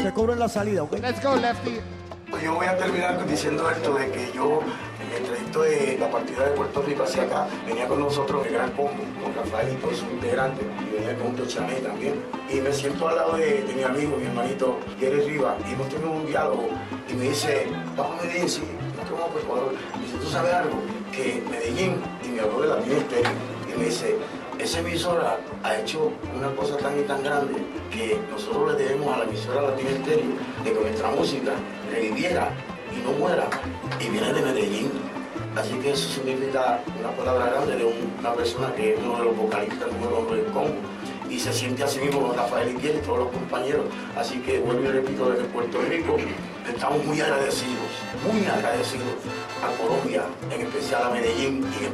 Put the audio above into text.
Te cobro en la salida, ¿ok? Let's go, Lefty. Pues yo voy a terminar diciendo esto de que yo, en el trayecto de la partida de Puerto Rico hacia acá, venía con nosotros el Gran Combo, con Rafael y todos sus integrantes, y venía con Tochané también. Y me siento al lado de mi amigo, mi hermanito Jerry Rivas, y hemos tenido un diálogo, y me dice, vamos a Medellín, sí, nosotros vamos por Ecuador. Y dice, ¿tú sabes algo? Que Medellín, y me habló de la Latina Estéreo, y me dice, esa emisora ha hecho una cosa tan y tan grande que nosotros le debemos a la emisora Latina Estéreo de que nuestra música reviviera y no muera, y viene de Medellín. Así que eso significa una palabra grande de una persona que es uno de los vocalistas número uno del Congo, y se siente así mismo con Rafael Izquierdo y todos los compañeros. Así que vuelvo y repito, desde Puerto Rico estamos muy agradecidos a Colombia, en especial a Medellín y en